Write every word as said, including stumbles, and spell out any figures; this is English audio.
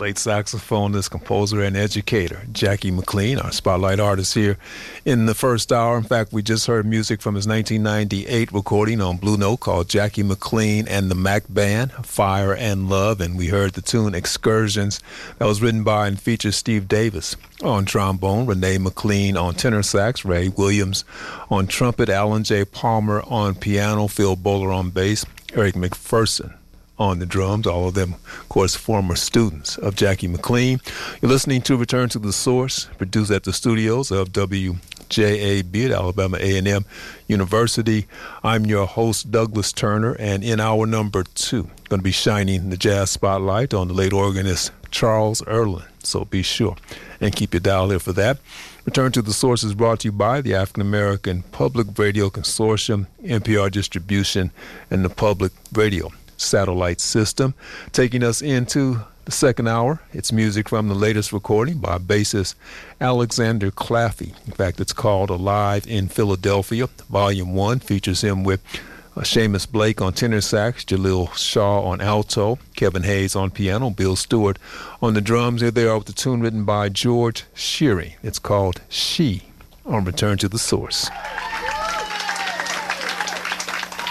late saxophonist, composer, and educator, Jackie McLean, our spotlight artist here in the first hour. In fact, we just heard music from his nineteen ninety-eight recording on Blue Note called Jackie McLean and the Mac Band, Fire and Love, and we heard the tune Excursions. That was written by and features Steve Davis on trombone, Renee McLean on tenor sax, Ray Williams on trumpet, Alan J. Palmer on piano, Phil Bowler on bass, Eric McPherson on the drums, all of them, of course, former students of Jackie McLean. You're listening to Return to the Source, produced at the studios of W J A B at Alabama A and M University. I'm your host, Douglas Turner, and in hour number two, going to be shining the jazz spotlight on the late organist Charles Earland. So be sure and keep your dial here for that. Return to the Source is brought to you by the African American Public Radio Consortium, N P R Distribution, and the Public Radio Satellite System. Taking us into the second hour, it's music from the latest recording by bassist Alexander Claffey. In fact, it's called Alive in Philadelphia. Volume one features him with uh, Seamus Blake on tenor sax, Jaleel Shaw on alto, Kevin Hayes on piano, Bill Stewart on the drums. Here they are with the tune written by George Shearing. It's called She on Return to the Source.